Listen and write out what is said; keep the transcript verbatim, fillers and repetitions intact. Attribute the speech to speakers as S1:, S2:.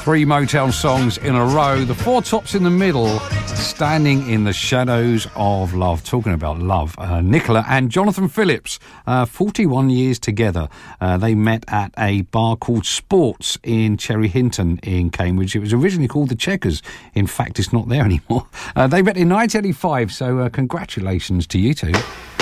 S1: Three Motown songs in a row. The Four Tops in the middle, Standing in the Shadows of Love. Talking about love. Uh, Nicola and Jonathan Phillips, uh, forty-one years together. Uh, they met at a bar called Sports in Cherry Hinton in Cambridge. It was originally called the Checkers. In fact, it's not there anymore. Uh, they met in nineteen eighty-five, so uh, congratulations to you two.